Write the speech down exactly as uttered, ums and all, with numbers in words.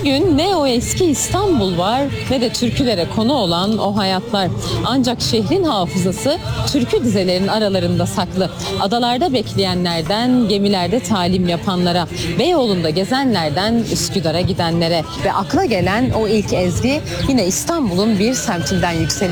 Bugün ne o eski İstanbul var ne de türkülere konu olan o hayatlar. Ancak şehrin hafızası türkü dizelerinin aralarında saklı. Adalarda bekleyenlerden gemilerde talim yapanlara, Beyoğlu'nda gezenlerden Üsküdar'a gidenlere ve akla gelen o ilk ezgi yine İstanbul'un bir semtinden yükseliyor.